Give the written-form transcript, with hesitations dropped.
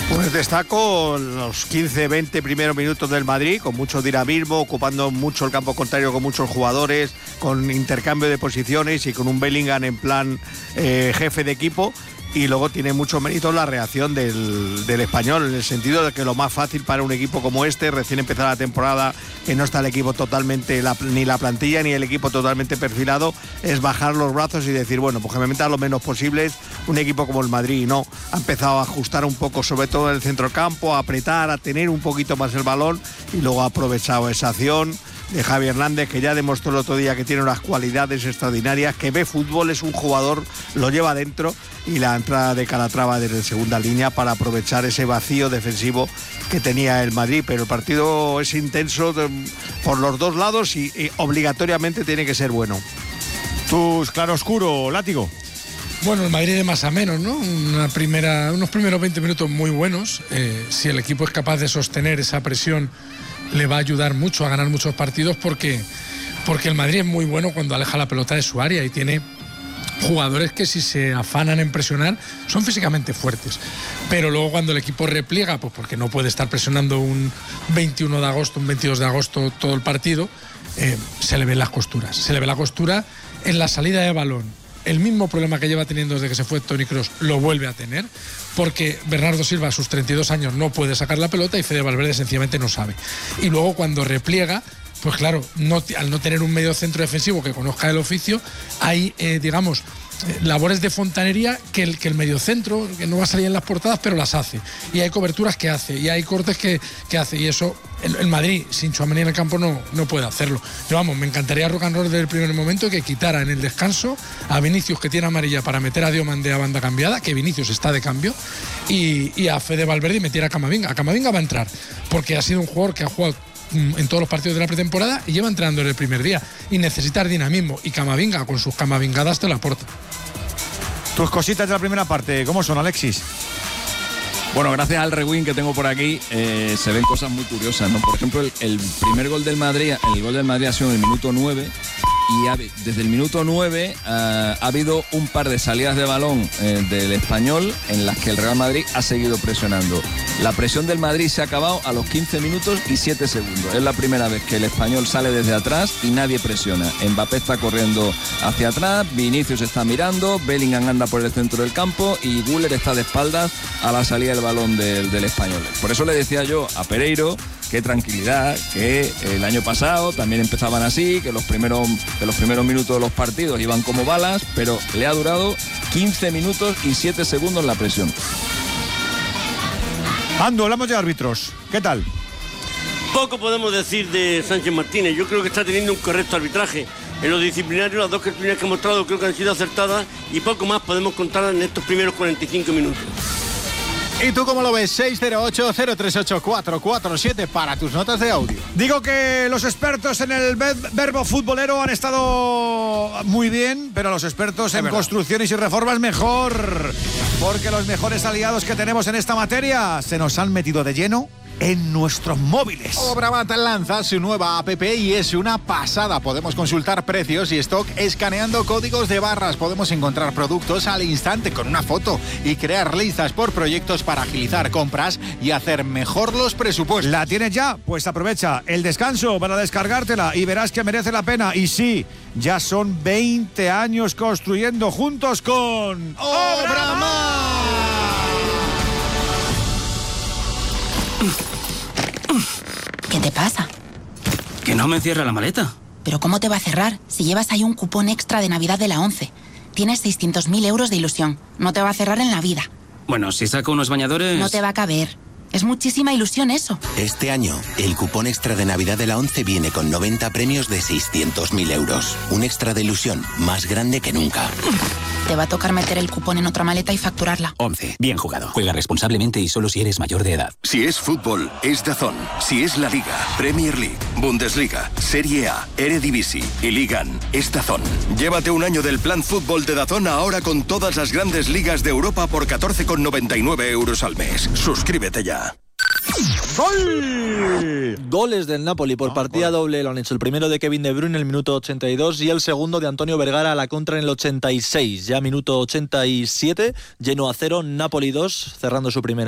Pues destaco los 15-20 primeros minutos del Madrid, con mucho dinamismo, ocupando mucho el campo contrario con muchos jugadores, con intercambio de posiciones y con un Bellingham en plan jefe de equipo. Y luego tiene mucho mérito la reacción del Español, en el sentido de que lo más fácil para un equipo como este, recién empezada la temporada, que no está el equipo totalmente, ni la plantilla ni el equipo totalmente perfilado, es bajar los brazos y decir, bueno, pues que me metan lo menos posible un equipo como el Madrid. Y no, ha empezado a ajustar un poco, sobre todo en el centrocampo, a apretar, a tener un poquito más el balón, y luego ha aprovechado esa acción de Javi Hernández, que ya demostró el otro día que tiene unas cualidades extraordinarias, que ve fútbol, es un jugador, lo lleva dentro, y la entrada de Calatrava desde segunda línea para aprovechar ese vacío defensivo que tenía el Madrid. Pero el partido es intenso por los dos lados y obligatoriamente tiene que ser bueno. Tus claroscuro, Látigo. Bueno, el Madrid de más a menos, ¿no? Unos primeros 20 minutos muy buenos. Si el equipo es capaz de sostener esa presión, le va a ayudar mucho a ganar muchos partidos, porque el Madrid es muy bueno cuando aleja la pelota de su área y tiene jugadores que, si se afanan en presionar, son físicamente fuertes. Pero luego cuando el equipo repliega, pues porque no puede estar presionando un 21 de agosto, un 22 de agosto todo el partido, se le ven las costuras. Se le ve la costura en la salida de balón. El mismo problema que lleva teniendo desde que se fue Toni Kroos lo vuelve a tener, porque Bernardo Silva a sus 32 años no puede sacar la pelota y Fede Valverde sencillamente no sabe. Y luego cuando repliega, pues claro, al no tener un medio centro defensivo que conozca el oficio, hay, labores de fontanería que el mediocentro, que no va a salir en las portadas, pero las hace. Y hay coberturas que hace, y hay cortes que hace. Y eso, el Madrid, sin Tchouaméni en el campo, no puede hacerlo. Pero vamos, me encantaría rock and roll desde el primer momento, que quitara en el descanso a Vinicius, que tiene amarilla, para meter a Diomandé a banda cambiada, que Vinicius está de cambio, y a Fede Valverde y metiera a Camavinga. A Camavinga va a entrar, porque ha sido un jugador que ha jugado en todos los partidos de la pretemporada y lleva entrenando en el primer día, y necesitar dinamismo, y Camavinga con sus camavingadas te la aporta. Tus cositas de la primera parte, ¿cómo son, Alexis? Bueno, gracias al rewind que tengo por aquí, se ven cosas muy curiosas, ¿no? Por ejemplo, el primer gol del Madrid, ha sido en el minuto 9, y desde el minuto 9 ha habido un par de salidas de balón del Español en las que el Real Madrid ha seguido presionando. La presión del Madrid se ha acabado a los 15 minutos y 7 segundos. Es la primera vez que el Español sale desde atrás y nadie presiona. Mbappé está corriendo hacia atrás, Vinicius está mirando, Bellingham anda por el centro del campo y Güler está de espaldas a la salida del balón del Español. Por eso le decía yo a Pereiro, qué tranquilidad, que el año pasado también empezaban así, que los primeros minutos de los partidos iban como balas, pero le ha durado 15 minutos y 7 segundos la presión. Ando, hablamos de árbitros. ¿Qué tal? Poco podemos decir de Sánchez Martínez. Yo creo que está teniendo un correcto arbitraje. En lo disciplinario, las dos disciplinas que ha mostrado creo que han sido acertadas, y poco más podemos contar en estos primeros 45 minutos. ¿Y tú cómo lo ves? 608-038-447 para tus notas de audio. Digo que los expertos en el verbo futbolero han estado muy bien, pero los expertos en construcciones y reformas mejor, porque los mejores aliados que tenemos en esta materia se nos han metido de lleno en nuestros móviles. Obramat lanza su nueva app y es una pasada. Podemos consultar precios y stock escaneando códigos de barras. Podemos encontrar productos al instante con una foto y crear listas por proyectos para agilizar compras y hacer mejor los presupuestos. ¿La tienes ya? Pues aprovecha el descanso para descargártela y verás que merece la pena. Y sí, ya son 20 años construyendo juntos con Obramat. ¿Qué te pasa? Que no me cierra la maleta. ¿Pero cómo te va a cerrar si llevas ahí un cupón extra de Navidad de la 11? Tienes 600.000 euros de ilusión. No te va a cerrar en la vida. Bueno, si saco unos bañadores... No te va a caber. Es muchísima ilusión eso. Este año, el cupón extra de Navidad de la 11 viene con 90 premios de 600.000 euros. Un extra de ilusión más grande que nunca. Te va a tocar meter el cupón en otra maleta y facturarla. 11. Bien jugado. Juega responsablemente y solo si eres mayor de edad. Si es fútbol, es DAZN. Si es la Liga, Premier League, Bundesliga, Serie A, Eredivisie y Ligan, es DAZN. Llévate un año del plan fútbol de DAZN ahora con todas las grandes ligas de Europa por 14,99 euros al mes. Suscríbete ya. ¡Gol! Goles del Napoli por partida doble, lo han hecho el primero de Kevin De Bruyne en el minuto 82 y el segundo de Antonio Vergara a la contra en el 86. Ya minuto 87, Genoa 0, Napoli 2, cerrando su primera